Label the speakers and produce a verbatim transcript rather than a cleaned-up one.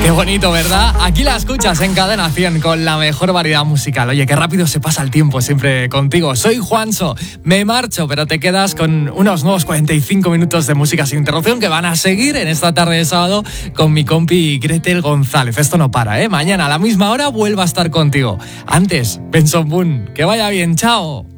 Speaker 1: Qué bonito, ¿verdad? Aquí la escuchas en Cadena cien con la mejor variedad musical. Oye, qué rápido se pasa el tiempo siempre contigo. Soy Juanso, me marcho, pero te quedas con unos nuevos cuarenta y cinco minutos de música sin interrupción que van a seguir en esta tarde de sábado con mi compi Gretel González. Esto no para, ¿eh? Mañana a la misma hora vuelvo a estar contigo. Antes, Benson Boone, que vaya bien, chao.